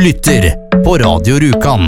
lytter på Radio Rjukan.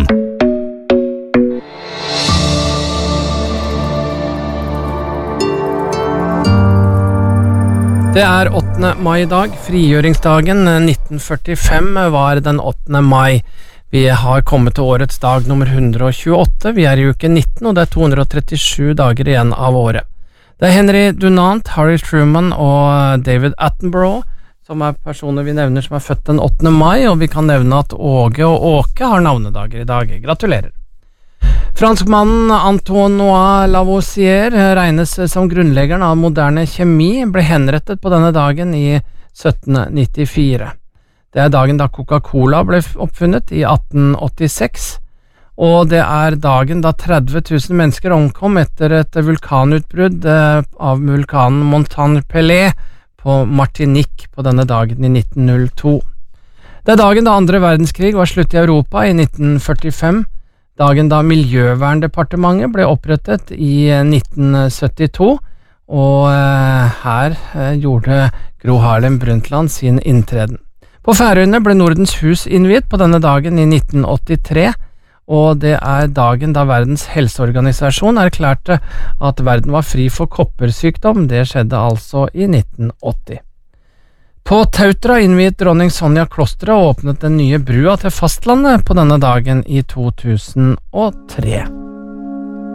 Det 8. mai I dag, frigjøringsdagen 1945 var den 8. mai. Vi har kommet til årets dag nummer 128, vi I uke 19 og det 237 dager igjen av året. Det Henry Dunant, Harry Truman og David Attenborough som personer vi nevner som født den 8. mai, og vi kan nevne at Åge og Åke har navnedager I dag. Gratulerer! Franskmannen Antoine Lavoisier regnes som grunnleggeren av moderne kjemi, ble henrettet på denne dagen I 1794. Det dagen da Coca-Cola ble oppfunnet I 1886, og det dagen da 30 000 mennesker omkom etter et vulkanutbrudd av vulkanen Montagne-Pelée på Martinique på denne dagen I 1902. Det dagen da andre verdenskrig var slutt I Europa I 1945, dagen da Miljøverndepartementet ble opprettet I 1972, og her gjorde Gro Harlem Brundtland sin inntreden. På Færøyene ble Nordens hus innviet på denne dagen I 1983, og det dagen da Verdens helseorganisasjon erklærte at verden var fri for koppersykdom. Det skjedde altså I 1980. På Tautra innviet dronning Sonja klosteret og åpnet den nye brua til fastlandet på denne dagen I 2003.